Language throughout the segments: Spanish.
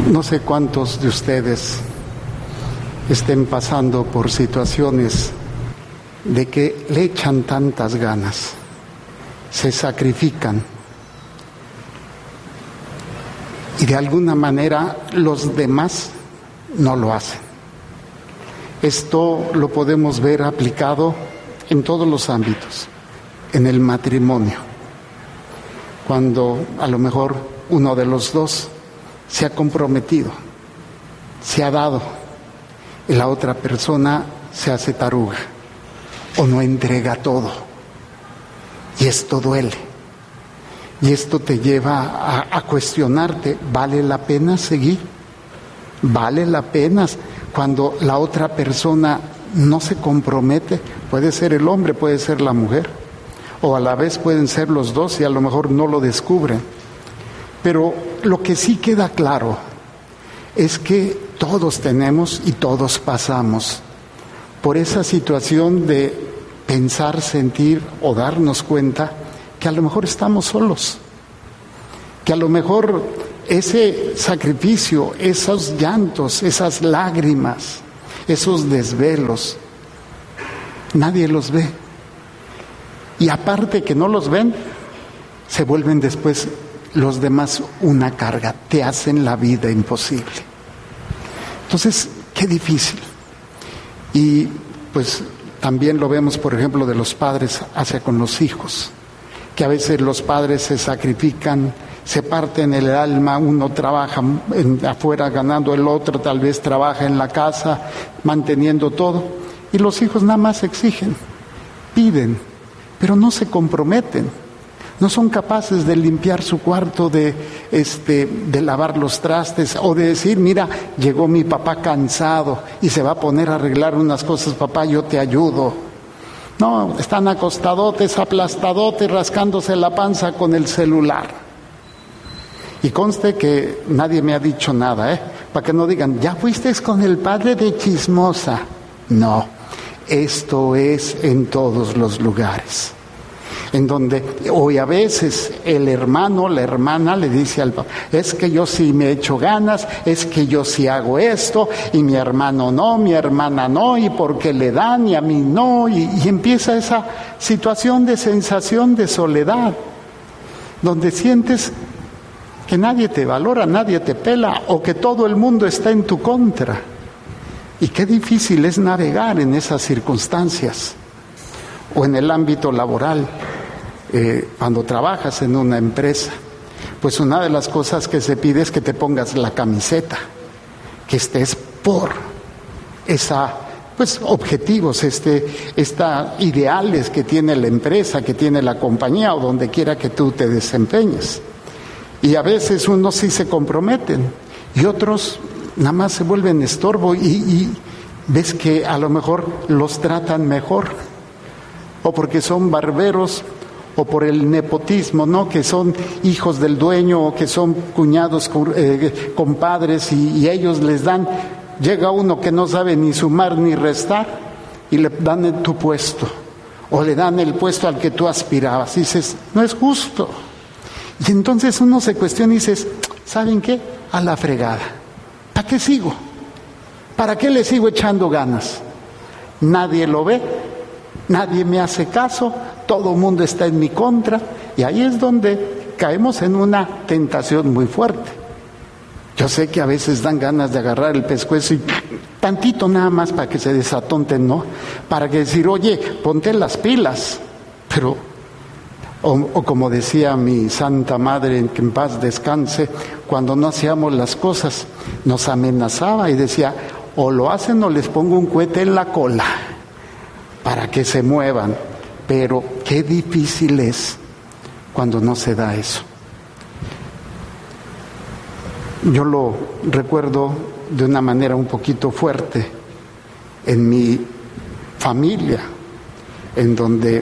No sé cuántos de ustedes estén pasando por situaciones de que le echan tantas ganas, se sacrifican y de alguna manera los demás no lo hacen. Esto lo podemos ver aplicado en todos los ámbitos, en el matrimonio, cuando a lo mejor uno de los dos se ha comprometido, se ha dado, y la otra persona se hace taruga o no entrega todo, y esto duele, y esto te lleva a cuestionarte, ¿vale la pena seguir? ¿Vale la pena cuando la otra persona no se compromete? Puede ser el hombre, puede ser la mujer, o a la vez pueden ser los dos y a lo mejor no lo descubren. Pero lo que sí queda claro es que todos tenemos y todos pasamos por esa situación de pensar, sentir o darnos cuenta que a lo mejor estamos solos, que a lo mejor ese sacrificio, esos llantos, esas lágrimas, esos desvelos, nadie los ve. Y aparte que no los ven, se vuelven después los demás una carga, te hacen la vida imposible. Entonces, qué difícil. Y pues también lo vemos, por ejemplo, de los padres hacia con los hijos, que a veces los padres se sacrifican, se parten el alma, uno trabaja afuera ganando, el otro tal vez trabaja en la casa, manteniendo todo, y los hijos nada más exigen, piden, pero no se comprometen. No son capaces de limpiar su cuarto, de lavar los trastes o de decir, mira, llegó mi papá cansado y se va a poner a arreglar unas cosas, papá, yo te ayudo. No, están acostadotes, aplastadotes, rascándose la panza con el celular. Y conste que nadie me ha dicho nada, para que no digan, ya fuiste con el padre de chismosa. No, esto es en todos los lugares. En donde hoy a veces el hermano, la hermana le dice al papá, es que yo sí me echo ganas, es que yo sí hago esto, y mi hermano no, mi hermana no, y porque le dan y a mí no, y empieza esa situación de sensación de soledad, donde sientes que nadie te valora, nadie te pela, o que todo el mundo está en tu contra. Y qué difícil es navegar en esas circunstancias. O en el ámbito laboral, cuando trabajas en una empresa, pues una de las cosas que se pide es que te pongas la camiseta, que estés por esa, pues objetivos, ideales que tiene la empresa, que tiene la compañía o donde quiera que tú te desempeñes. Y a veces unos sí se comprometen y otros nada más se vuelven estorbo y ves que a lo mejor los tratan mejor, o porque son barberos, o por el nepotismo, ¿no? Que son hijos del dueño, o que son cuñados, compadres, y ellos les dan. Llega uno que no sabe ni sumar ni restar, y le dan tu puesto, o le dan el puesto al que tú aspirabas. Y dices, no es justo. Y entonces uno se cuestiona y dices, ¿saben qué? A la fregada. ¿Para qué sigo? ¿Para qué le sigo echando ganas? Nadie lo ve. Nadie me hace caso, todo el mundo está en mi contra, y ahí es donde caemos en una tentación muy fuerte. Yo sé que a veces dan ganas de agarrar el pescuezo y tantito nada más para que se desatonten, ¿no? Para que decir, oye, ponte las pilas. Pero, o como decía mi santa madre, que en paz descanse, cuando no hacíamos las cosas, nos amenazaba y decía, o lo hacen o les pongo un cohete en la cola, para que se muevan. Pero qué difícil es cuando no se da eso. Yo lo recuerdo de una manera un poquito fuerte en mi familia, en donde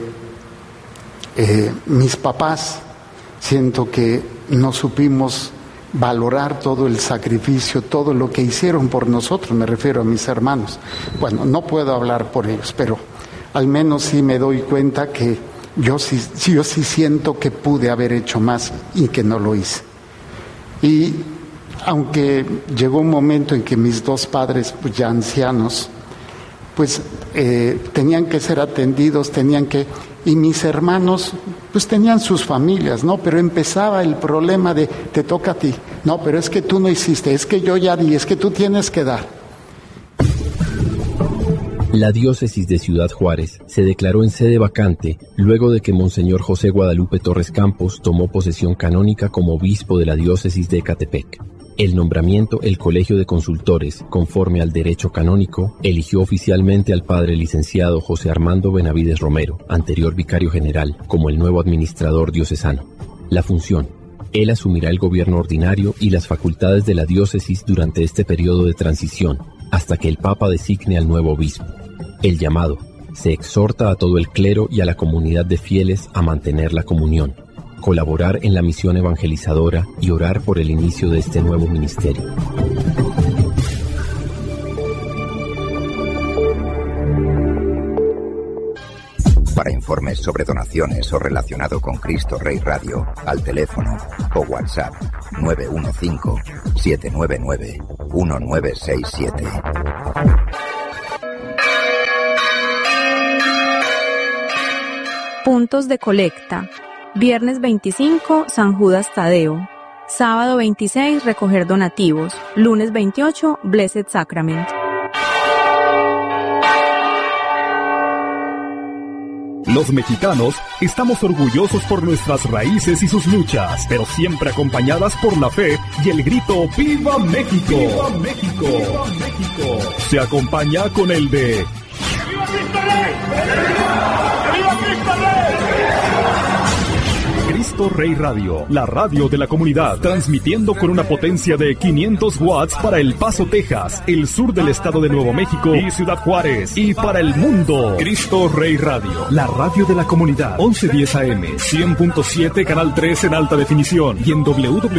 mis papás, siento que no supimos valorar todo el sacrificio, todo lo que hicieron por nosotros, me refiero a mis hermanos. Bueno, no puedo hablar por ellos, pero al menos sí me doy cuenta que yo sí siento que pude haber hecho más y que no lo hice. Y aunque llegó un momento en que mis dos padres, pues ya ancianos, pues tenían que ser atendidos, y mis hermanos pues tenían sus familias, ¿no? Pero empezaba el problema de, te toca a ti, no, pero es que tú no hiciste, es que yo ya di, es que tú tienes que dar. La diócesis de Ciudad Juárez se declaró en sede vacante luego de que Monseñor José Guadalupe Torres Campos tomó posesión canónica como obispo de la diócesis de Ecatepec. El nombramiento, el Colegio de Consultores, conforme al derecho canónico, eligió oficialmente al padre licenciado José Armando Benavides Romero, anterior vicario general, como el nuevo administrador diocesano. La función: él asumirá el gobierno ordinario y las facultades de la diócesis durante este periodo de transición, hasta que el Papa designe al nuevo obispo. El llamado: se exhorta a todo el clero y a la comunidad de fieles a mantener la comunión, colaborar en la misión evangelizadora y orar por el inicio de este nuevo ministerio. Para informes sobre donaciones o relacionado con Cristo Rey Radio, al teléfono o WhatsApp 915-799-1967. Puntos de colecta. Viernes 25, San Judas Tadeo. Sábado 26, recoger donativos. Lunes 28, Blessed Sacrament. Los mexicanos estamos orgullosos por nuestras raíces y sus luchas, pero siempre acompañadas por la fe y el grito ¡Viva México! ¡Viva México! ¡Viva México! Se acompaña con el de ¡Viva Cristo Rey! ¡Viva Cristo Rey! Cristo Rey Radio, la radio de la comunidad, transmitiendo con una potencia de 500 watts para El Paso, Texas, el sur del estado de Nuevo México y Ciudad Juárez, y para el mundo. Cristo Rey Radio, la radio de la comunidad, 1110 AM, 100.7, canal 3 en alta definición, y en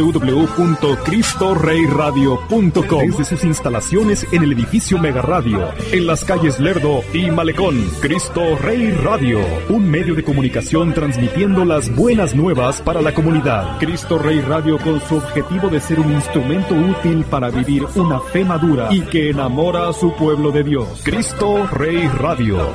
www.cristoreyradio.com, desde sus instalaciones en el edificio Mega Radio, en las calles Lerdo y Malecón. Cristo Rey Radio, un medio de comunicación transmitiendo las buenas nuevas para la comunidad. Cristo Rey Radio, con su objetivo de ser un instrumento útil para vivir una fe madura y que enamora a su pueblo de Dios. Cristo Rey Radio.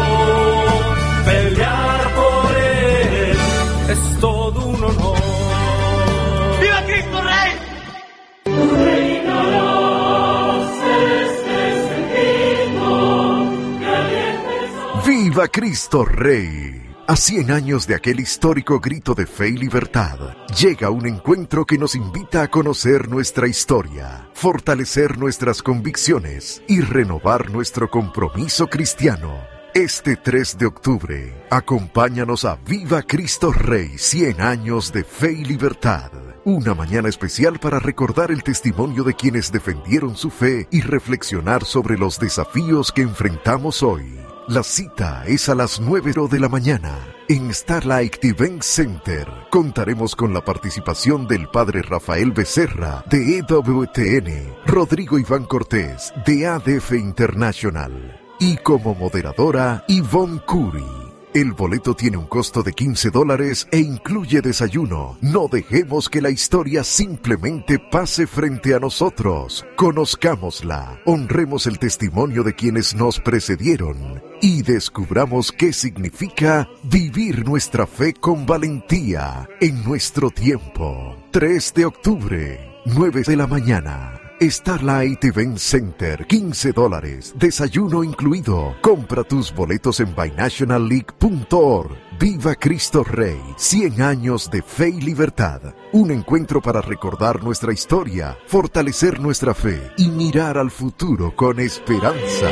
Pelear por él es todo un honor. ¡Viva Cristo Rey! Tu reino nos es digno, que alientes. ¡Viva Cristo Rey! A 100 años de aquel histórico grito de fe y libertad, llega un encuentro que nos invita a conocer nuestra historia, fortalecer nuestras convicciones y renovar nuestro compromiso cristiano. Este 3 de octubre, acompáñanos a Viva Cristo Rey, 100 años de fe y libertad. Una mañana especial para recordar el testimonio de quienes defendieron su fe y reflexionar sobre los desafíos que enfrentamos hoy. La cita es a las 9 de la mañana en Starlight Event Center. Contaremos con la participación del padre Rafael Becerra de EWTN, Rodrigo Iván Cortés de ADF International y como moderadora Ivonne Curi. El boleto tiene un costo de $15 e incluye desayuno. No dejemos que la historia simplemente pase frente a nosotros. Conozcámosla, honremos el testimonio de quienes nos precedieron y descubramos qué significa vivir nuestra fe con valentía en nuestro tiempo. 3 de octubre, 9 de la mañana. Starlight Event Center, $15, desayuno incluido. Compra tus boletos en binationalleague.org. Viva Cristo Rey, 100 años de fe y libertad. Un encuentro para recordar nuestra historia, fortalecer nuestra fe y mirar al futuro con esperanza.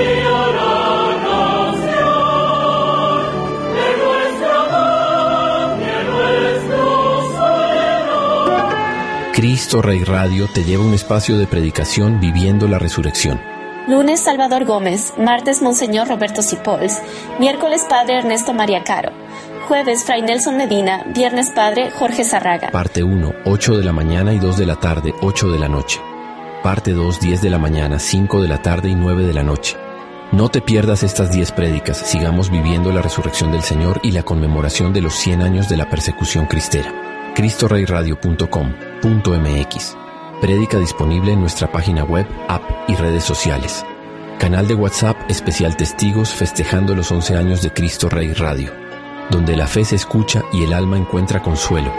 Cristo Rey Radio te lleva a un espacio de predicación viviendo la resurrección. Lunes, Salvador Gómez. Martes, Monseñor Roberto Cipols. Miércoles, Padre Ernesto María Caro. Jueves, Fray Nelson Medina. Viernes, Padre Jorge Zarraga. Parte 1, 8 de la mañana y 2 de la tarde, 8 de la noche. Parte 2, 10 de la mañana, 5 de la tarde y 9 de la noche. No te pierdas estas 10 prédicas. Sigamos viviendo la resurrección del Señor y la conmemoración de los 100 años de la persecución cristera. CristoReyRadio.com.mx. Prédica disponible en nuestra página web, app y redes sociales. Canal de WhatsApp especial Testigos festejando los 11 años de Cristo Rey Radio, donde la fe se escucha y el alma encuentra consuelo.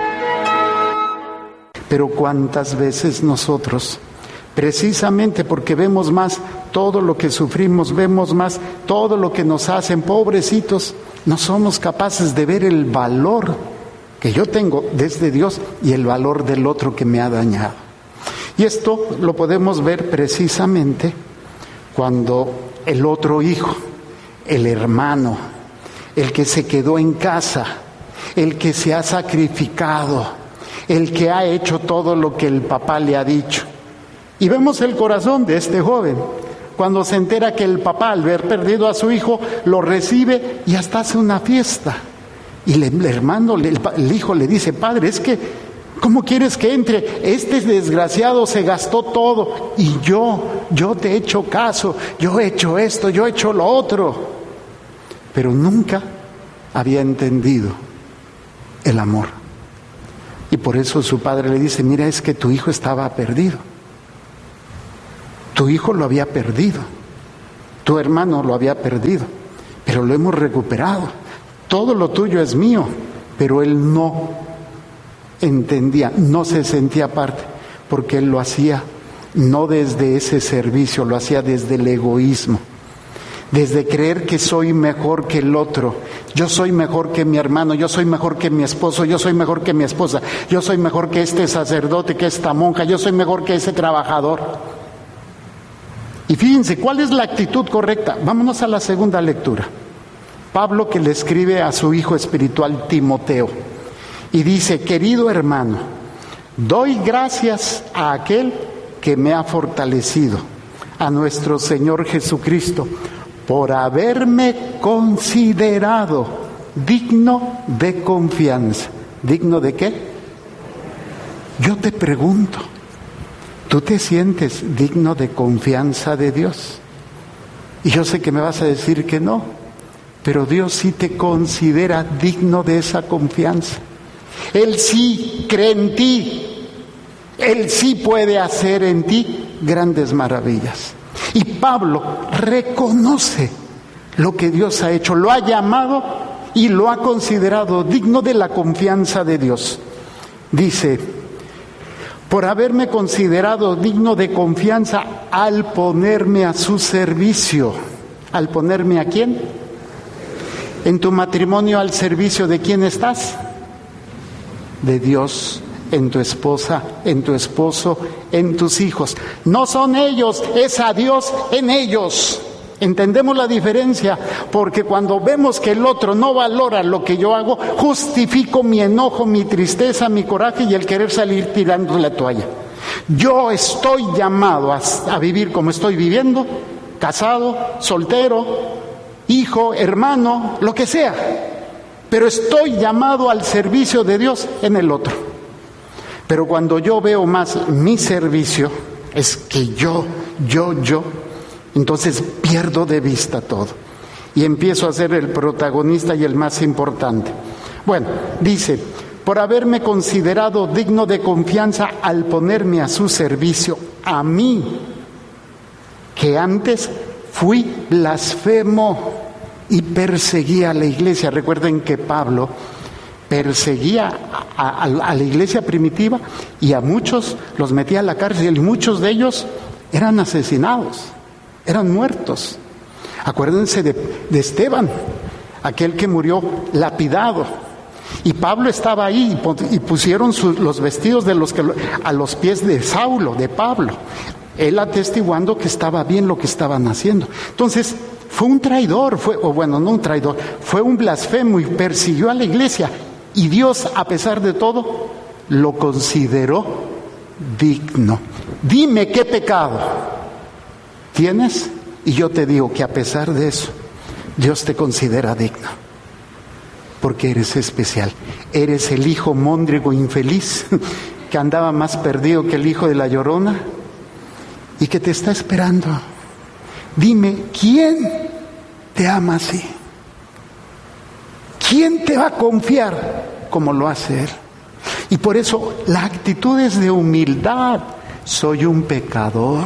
Pero cuántas veces nosotros, precisamente porque vemos más todo lo que sufrimos, vemos más todo lo que nos hacen, pobrecitos, no somos capaces de ver el valor que yo tengo desde Dios y el valor del otro que me ha dañado. Y esto lo podemos ver precisamente cuando el otro hijo, el hermano, el que se quedó en casa, el que se ha sacrificado, el que ha hecho todo lo que el papá le ha dicho. Y vemos el corazón de este joven, cuando se entera que el papá, al ver perdido a su hijo, lo recibe y hasta hace una fiesta. Y el hermano, el hijo le dice: padre, es que, ¿cómo quieres que entre? Este desgraciado se gastó todo y yo te he hecho caso, yo he hecho esto, yo he hecho lo otro. Pero nunca había entendido el amor. Y por eso su padre le dice: mira, es que tu hijo estaba perdido. Tu hijo lo había perdido. Tu hermano lo había perdido. Pero lo hemos recuperado. Todo lo tuyo es mío. Pero él no entendía, no se sentía parte, porque él lo hacía no desde ese servicio, lo hacía desde el egoísmo, desde creer que soy mejor que el otro. Yo soy mejor que mi hermano, yo soy mejor que mi esposo, yo soy mejor que mi esposa, yo soy mejor que este sacerdote, que esta monja, yo soy mejor que ese trabajador. Y fíjense, ¿cuál es la actitud correcta? Vámonos a la segunda lectura. Pablo, que le escribe a su hijo espiritual Timoteo, y dice: querido hermano, doy gracias a aquel que me ha fortalecido, a nuestro Señor Jesucristo, por haberme considerado digno de confianza. ¿Digno de qué? Yo te pregunto, ¿tú te sientes digno de confianza de Dios? Y yo sé que me vas a decir que no, pero Dios sí te considera digno de esa confianza. Él sí cree en ti. Él sí puede hacer en ti grandes maravillas. Y Pablo reconoce lo que Dios ha hecho, lo ha llamado y lo ha considerado digno de la confianza de Dios. Dice: por haberme considerado digno de confianza al ponerme a su servicio. ¿Al ponerme a quién? En tu matrimonio, ¿al servicio de quién estás? De Dios. En tu esposa, en tu esposo, en tus hijos. No son ellos, es a Dios en ellos. ¿Entendemos la diferencia? Porque cuando vemos que el otro no valora lo que yo hago, justifico mi enojo, mi tristeza, mi coraje y el querer salir tirando la toalla. Yo estoy llamado a vivir como estoy viviendo, casado, soltero, hijo, hermano, lo que sea. Pero estoy llamado al servicio de Dios en el otro. Pero cuando yo veo más mi servicio, es que yo, entonces pierdo de vista todo. Y empiezo a ser el protagonista y el más importante. Bueno, dice: por haberme considerado digno de confianza al ponerme a su servicio, a mí, que antes fui blasfemo y perseguía a la iglesia. Recuerden que Pablo perseguía a la iglesia primitiva y a muchos los metía a la cárcel y muchos de ellos eran asesinados, eran muertos. Acuérdense de Esteban, aquel que murió lapidado. Y Pablo estaba ahí y pusieron los vestidos a los pies de Saulo, de Pablo. Él atestiguando que estaba bien lo que estaban haciendo. Entonces, fue un traidor, fue un blasfemo y persiguió a la iglesia. Y Dios, a pesar de todo, lo consideró digno. Dime qué pecado tienes y yo te digo que a pesar de eso, Dios te considera digno. Porque eres especial. Eres el hijo móndrigo infeliz que andaba más perdido que el hijo de la Llorona y que te está esperando. Dime, ¿quién te ama así? ¿Quién te va a confiar como lo hace Él? Y por eso la actitud es de humildad, soy un pecador,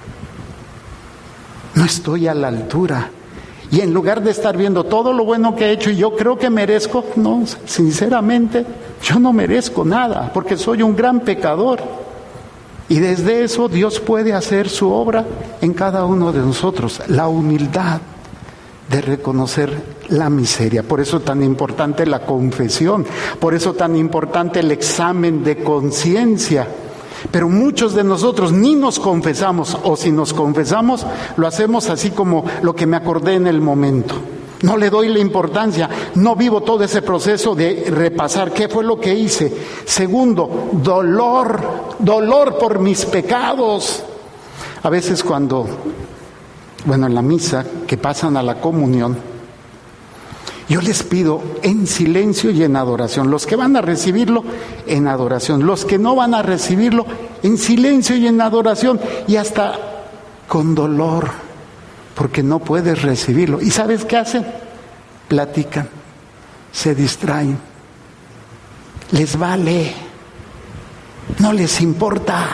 no estoy a la altura. Y en lugar de estar viendo todo lo bueno que he hecho y yo creo que merezco, no, sinceramente, yo no merezco nada, porque soy un gran pecador. Y desde eso Dios puede hacer su obra en cada uno de nosotros, la humildad de reconocer la miseria. Por eso tan importante la confesión, por eso tan importante el examen de conciencia. Pero muchos de nosotros ni nos confesamos, o si nos confesamos, lo hacemos así como lo que me acordé en el momento. No le doy la importancia, no vivo todo ese proceso de repasar qué fue lo que hice. Segundo, dolor por mis pecados. A veces en la misa, que pasan a la comunión, yo les pido en silencio y en adoración. Los que van a recibirlo, en adoración. Los que no van a recibirlo, en silencio y en adoración. Y hasta con dolor, porque no puedes recibirlo. ¿Y sabes qué hacen? Platican, se distraen. Les vale, no les importa.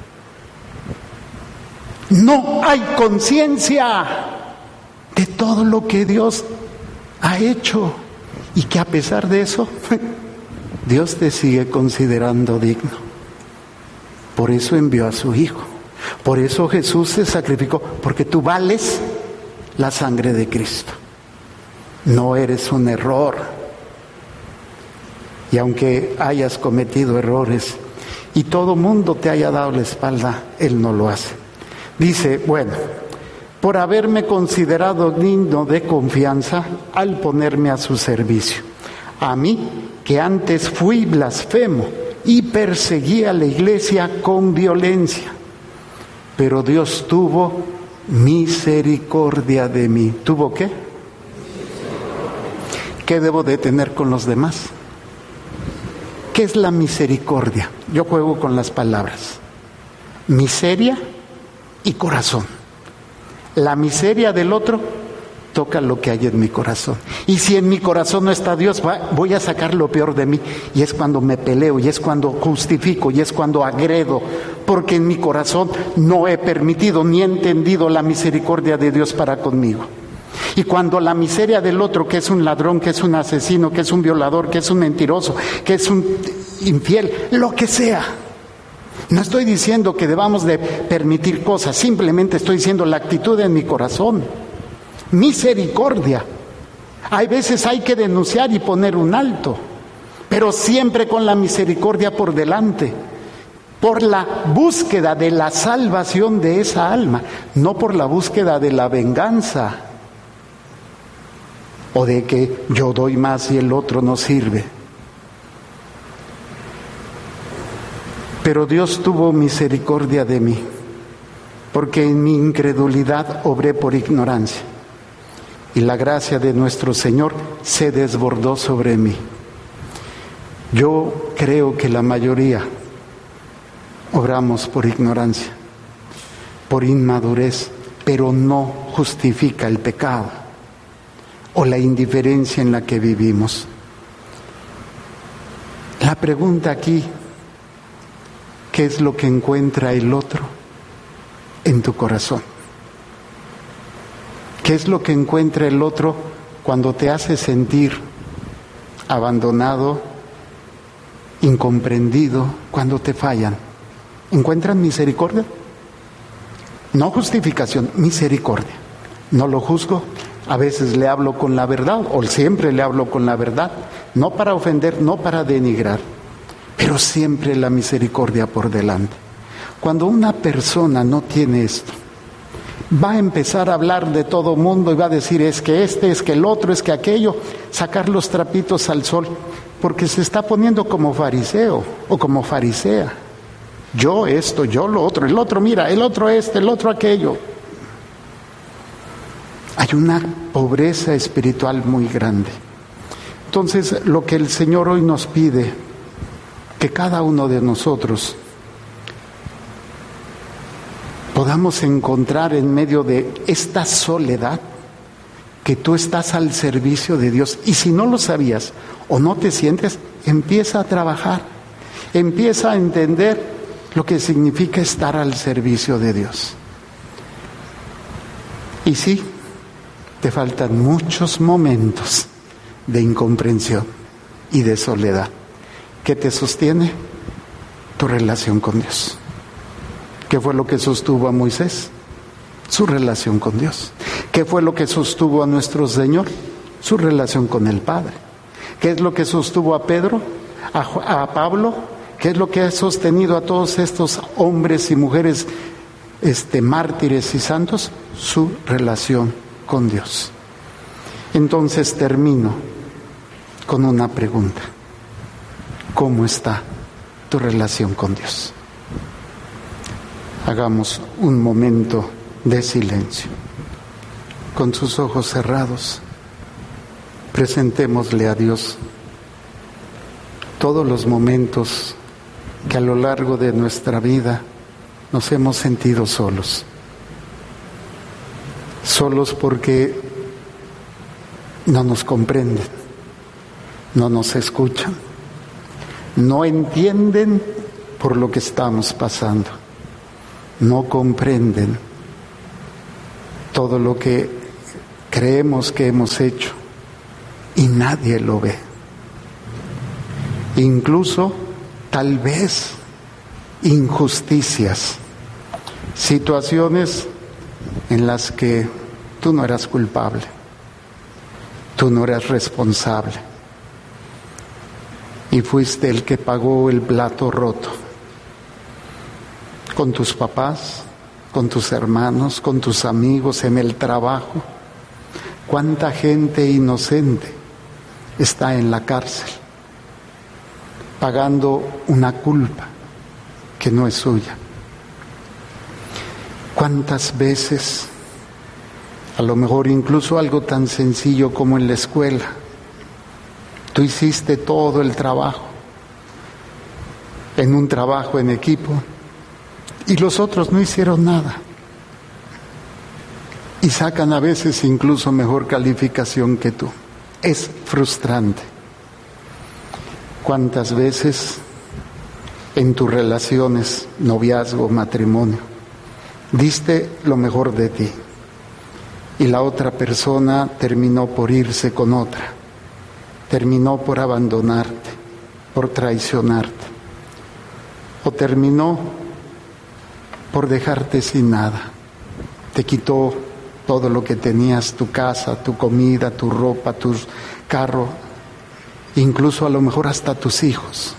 No hay conciencia de todo lo que Dios ha hecho, y que a pesar de eso Dios te sigue considerando digno. Por eso envió a su Hijo, por eso Jesús se sacrificó, porque tú vales la sangre de Cristo. No eres un error, y aunque hayas cometido errores y todo mundo te haya dado la espalda, Él no lo hace. Dice, por haberme considerado digno de confianza al ponerme a su servicio. A mí, que antes fui blasfemo y perseguí a la iglesia con violencia. Pero Dios tuvo misericordia de mí. ¿Tuvo qué? ¿Qué debo de tener con los demás? ¿Qué es la misericordia? Yo juego con las palabras. Miseria y corazón. La miseria del otro toca lo que hay en mi corazón. Y si en mi corazón no está Dios, voy a sacar lo peor de mí. Y es cuando me peleo, y es cuando justifico, y es cuando agredo. Porque en mi corazón no he permitido ni he entendido la misericordia de Dios para conmigo. Y cuando la miseria del otro, que es un ladrón, que es un asesino, que es un violador, que es un mentiroso, que es un infiel, lo que sea. No estoy diciendo que debamos de permitir cosas, simplemente estoy diciendo la actitud en mi corazón. Misericordia. Hay veces hay que denunciar y poner un alto, pero siempre con la misericordia por delante, por la búsqueda de la salvación de esa alma, no por la búsqueda de la venganza o de que yo doy más y el otro no sirve. Pero Dios tuvo misericordia de mí, porque en mi incredulidad obré por ignorancia, y la gracia de nuestro Señor se desbordó sobre mí. Yo creo que la mayoría obramos por ignorancia, por inmadurez, pero no justifica el pecado o la indiferencia en la que vivimos. La pregunta aquí: ¿qué es lo que encuentra el otro en tu corazón? ¿Qué es lo que encuentra el otro cuando te hace sentir abandonado, incomprendido, cuando te fallan? ¿Encuentran misericordia? No justificación, misericordia. No lo juzgo, a veces le hablo con la verdad, o siempre le hablo con la verdad, no para ofender, no para denigrar, pero siempre la misericordia por delante. Cuando una persona no tiene esto, va a empezar a hablar de todo mundo y va a decir: es que este, es que el otro, es que aquello, sacar los trapitos al sol, porque se está poniendo como fariseo o como farisea. Yo esto, yo lo otro, el otro mira, el otro este, el otro aquello. Hay una pobreza espiritual muy grande. Entonces, lo que el Señor hoy nos pide, que cada uno de nosotros podamos encontrar en medio de esta soledad, que tú estás al servicio de Dios. Y si no lo sabías o no te sientes, empieza a trabajar, empieza a entender lo que significa estar al servicio de Dios. Y sí, te faltan muchos momentos de incomprensión y de soledad. ¿Qué te sostiene? Tu relación con Dios. ¿Qué fue lo que sostuvo a Moisés? Su relación con Dios. ¿Qué fue lo que sostuvo a nuestro Señor? Su relación con el Padre. ¿Qué es lo que sostuvo a Pedro? A Pablo. ¿Qué es lo que ha sostenido a todos estos hombres y mujeres mártires y santos? Su relación con Dios. Entonces termino con una pregunta. ¿Cómo está tu relación con Dios? Hagamos un momento de silencio. Con sus ojos cerrados, presentémosle a Dios todos los momentos que a lo largo de nuestra vida nos hemos sentido solos. Solos porque no nos comprenden, no nos escuchan, no entienden por lo que estamos pasando, no comprenden todo lo que creemos que hemos hecho y nadie lo ve. Incluso, tal vez, injusticias, situaciones en las que tú no eras culpable, tú no eras responsable y fuiste el que pagó el plato roto con tus papás, con tus hermanos, con tus amigos, en el trabajo. ¿Cuánta gente inocente está en la cárcel pagando una culpa que no es suya? ¿Cuántas veces, a lo mejor incluso algo tan sencillo como en la escuela, tú hiciste todo el trabajo, en un trabajo en equipo, y los otros no hicieron nada? Y sacan a veces incluso mejor calificación que tú. Es frustrante. ¿Cuántas veces en tus relaciones, noviazgo, matrimonio, diste lo mejor de ti y la otra persona terminó por irse con otra, terminó por abandonarte, por traicionarte, o terminó por dejarte sin nada? Te quitó todo lo que tenías, tu casa, tu comida, tu ropa, tu carro, incluso a lo mejor hasta tus hijos.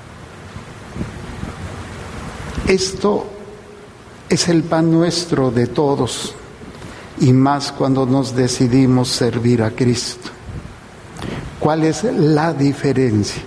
Esto es el pan nuestro de todos, y más cuando nos decidimos servir a Cristo. ¿Cuál es la diferencia?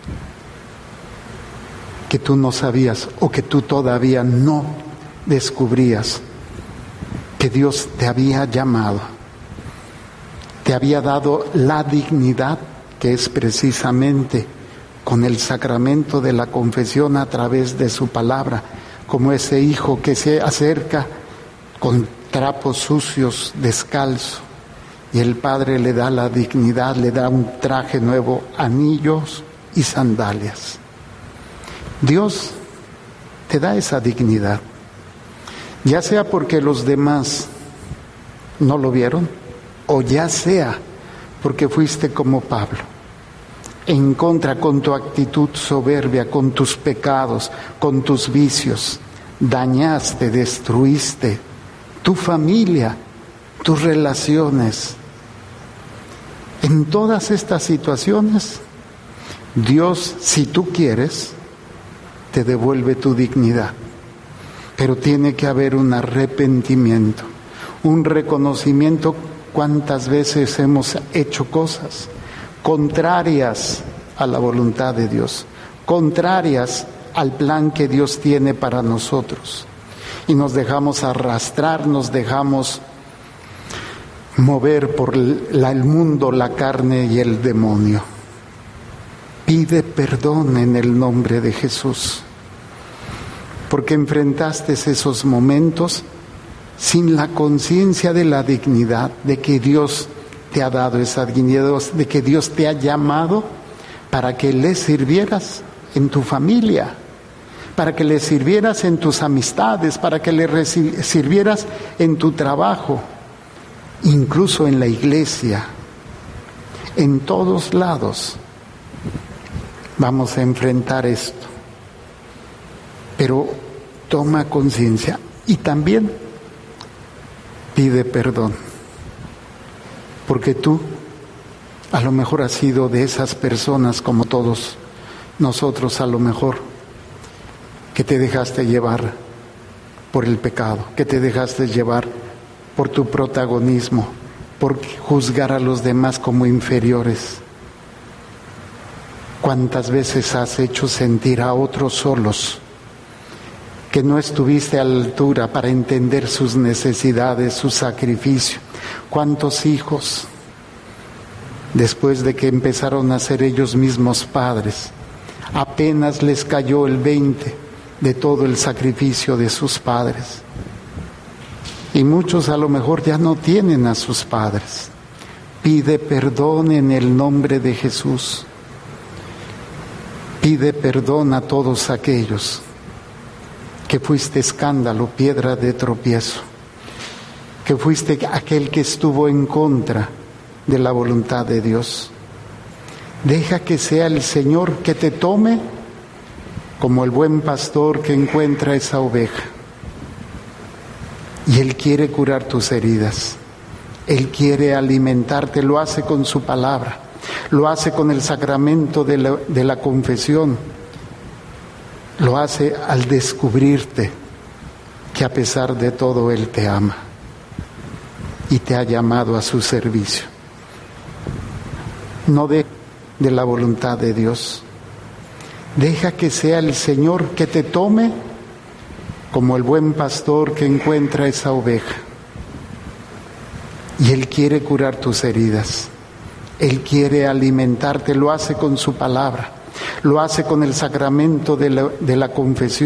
Que tú no sabías o que tú todavía no descubrías que Dios te había llamado, te había dado la dignidad que es precisamente con el sacramento de la confesión a través de su palabra, como ese hijo que se acerca con trapos sucios, descalzo, y el Padre le da la dignidad, le da un traje nuevo, anillos y sandalias. Dios te da esa dignidad, ya sea porque los demás no lo vieron, o ya sea porque fuiste como Pablo, en contra con tu actitud soberbia, con tus pecados, con tus vicios, dañaste, destruiste tu familia, tus relaciones. En todas estas situaciones, Dios, si tú quieres, te devuelve tu dignidad, pero tiene que haber un arrepentimiento, un reconocimiento. ¿Cuántas veces hemos hecho cosas contrarias a la voluntad de Dios, contrarias al plan que Dios tiene para nosotros? Y nos dejamos arrastrar, nos dejamos mover por el mundo, la carne y el demonio. Pide perdón en el nombre de Jesús, porque enfrentaste esos momentos sin la conciencia de la dignidad, de que Dios te ha dado esa dignidad, de que Dios te ha llamado para que le sirvieras en tu familia, para que le sirvieras en tus amistades, para que le sirvieras en tu trabajo, incluso en la iglesia, en todos lados. Vamos a enfrentar esto, pero toma conciencia y también pide perdón, porque tú a lo mejor has sido de esas personas, como todos nosotros a lo mejor, que te dejaste llevar por el pecado, que te dejaste llevar por tu protagonismo, por juzgar a los demás como inferiores. ¿Cuántas veces has hecho sentir a otros solos, que no estuviste a la altura para entender sus necesidades, su sacrificio? ¿Cuántos hijos, después de que empezaron a ser ellos mismos padres, apenas les cayó el 20 de todo el sacrificio de sus padres? Y muchos a lo mejor ya no tienen a sus padres. Pide perdón en el nombre de Jesús. Pide perdón a todos aquellos que fuiste escándalo, piedra de tropiezo, que fuiste aquel que estuvo en contra de la voluntad de Dios. Deja que sea el Señor que te tome como el buen pastor que encuentra esa oveja. Y Él quiere curar tus heridas. Él quiere alimentarte, lo hace con su palabra, lo hace con el sacramento de la confesión, lo hace al descubrirte que a pesar de todo Él te ama y te ha llamado a su servicio. No de la voluntad de Dios. Deja que sea el Señor que te tome como el buen pastor que encuentra esa oveja. Y Él quiere curar tus heridas. Él quiere alimentarte, lo hace con su palabra, lo hace con el sacramento de la confesión.